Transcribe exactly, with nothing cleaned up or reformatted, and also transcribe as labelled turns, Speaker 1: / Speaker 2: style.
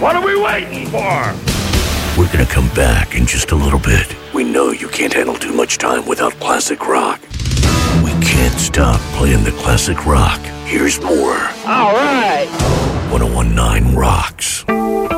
Speaker 1: What are we waiting for?
Speaker 2: We're gonna come back in just a little bit. We know you can't handle too much time without classic rock. We can't stop playing the classic rock. Here's more.
Speaker 1: All right.
Speaker 2: ten nineteen Rocks.